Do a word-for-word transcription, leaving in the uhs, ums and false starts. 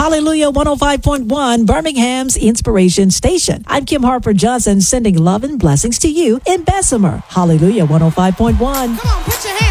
Hallelujah one oh five point one, Birmingham's Inspiration Station. I'm Kim Harper Johnson, sending love and blessings to you in Bessemer. Hallelujah one oh five point one. Come on, put your hands